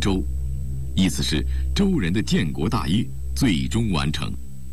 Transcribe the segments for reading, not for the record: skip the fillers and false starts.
周，意思是周人的建国大业最终完成。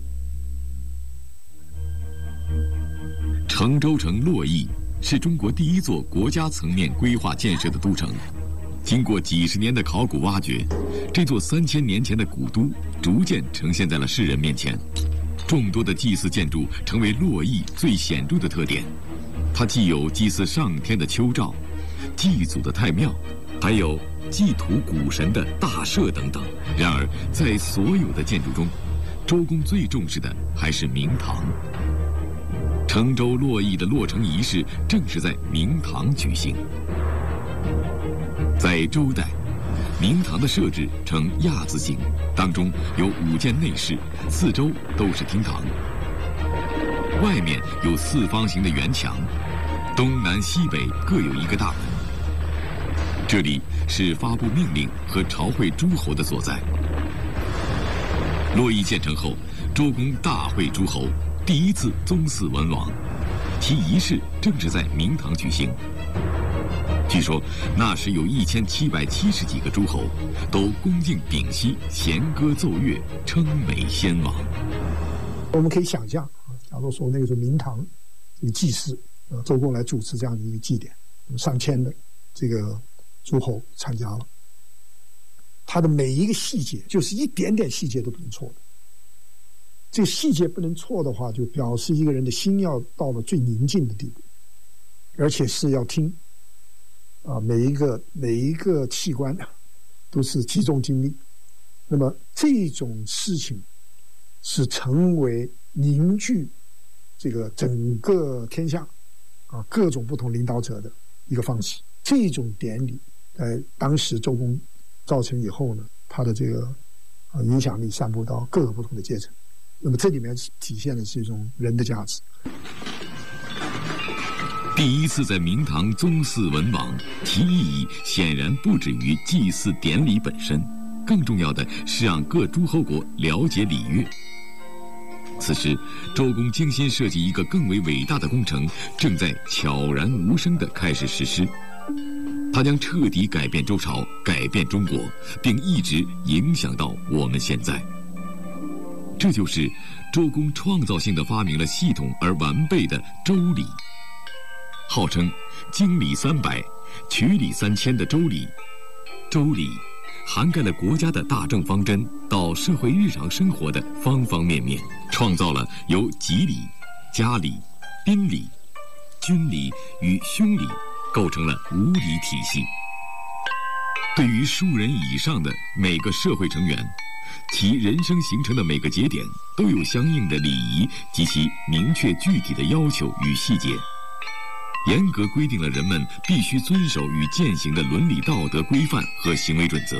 成周城洛邑是中国第一座国家层面规划建设的都城。经过几十年的考古挖掘，这座3000年前的古都逐渐呈现在了世人面前。众多的祭祀建筑成为洛邑最显著的特点。它既有祭祀上天的丘灶、祭祖的太庙，还有祭土谷神的大社等等。然而，在所有的建筑中，周公最重视的还是明堂。成周洛邑的落成仪式正是在明堂举行。在周代，明堂的设置呈亚字形，当中有5间内室，四周都是厅堂。外面有4方形的圆墙，东南西北各有一个大门。这里是发布命令和朝会诸侯的所在。洛邑建成后，周公大会诸侯，第一次宗祀文王，其仪式正是在明堂举行。据说那时有1770几个诸侯，都恭敬屏息，弦歌奏乐，称美先王。 我们可以想象，假如说那个时候明堂这个祭祀，周公来主持这样的一个祭典，上千的这个诸侯参加了，他的每一个细节，就是一点点细节都不能错的。这个细节不能错的话，就表示一个人的心要到了最宁静的地步，而且是要听。每一个器官都是集中精力，那么这种事情是成为凝聚这个整个天下各种不同领导者的一个方式。这种典礼在当时周公造成以后呢，它的这个影响力散布到各个不同的阶层。那么这里面体现的是一种人的价值。 第一次在明堂宗祀文王，其意义显然不止于祭祀典礼本身，更重要的是让各诸侯国了解礼乐。此时，周公精心设计一个更为伟大的工程，正在悄然无声地开始实施。它将彻底改变周朝，改变中国，并一直影响到我们现在。这就是周公创造性地发明了系统而完备的周礼。号称经礼300，曲礼3000的周礼。周礼涵盖了国家的大政方针到社会日常生活的方方面面，创造了由吉礼、家礼、宾礼、军礼与兄礼构成了5礼体系。对于数人以上的每个社会成员，其人生形成的每个节点都有相应的礼仪及其明确具体的要求与细节，严格规定了人们必须遵守与践行的伦理道德规范和行为准则。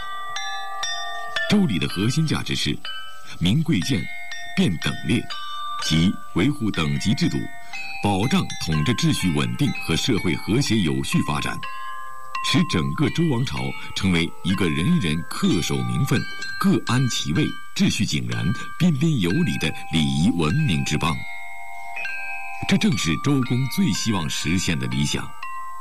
周礼的核心价值是明贵贱，辨等劣，即维护等级制度，保障统治秩序稳定和社会和谐有序发展，使整个周王朝成为一个人人恪守名分、各安其位、秩序井然、彬彬有礼的礼仪文明之邦。这正是周公最希望实现的理想。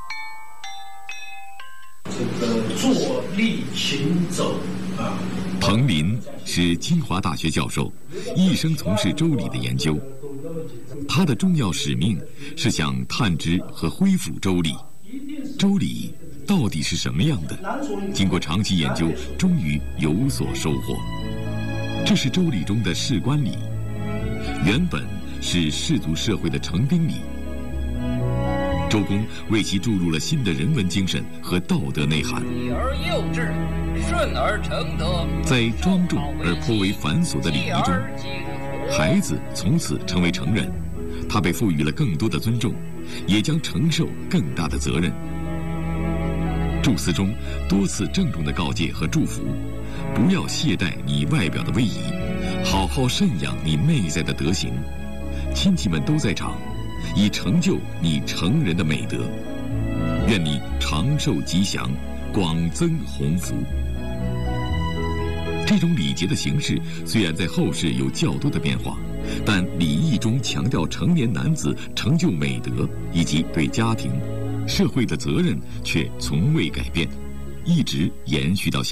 这个坐立行走彭林是清华大学教授，一生从事周礼的研究。他的重要使命是想探知和恢复周礼。周礼到底是什么样的？经过长期研究，终于有所收获。这是周礼中的士官礼，原本是氏族社会的成丁礼。周公为其注入了新的人文精神和道德内涵。 礼而幼稚，顺而成德。 在庄重而颇为繁琐的礼仪中，孩子从此成为成人，他被赋予了更多的尊重，也将承受更大的责任。祝词中多次郑重的告诫和祝福，不要懈怠你外表的威仪，好好慎养你内在的德行。亲戚们都在场，以成就你成人的美德。愿你长寿吉祥，广增鸿福。这种礼节的形式虽然在后世有较多的变化，但礼义中强调成年男子成就美德以及对家庭、社会的责任却从未改变，一直延续到现在。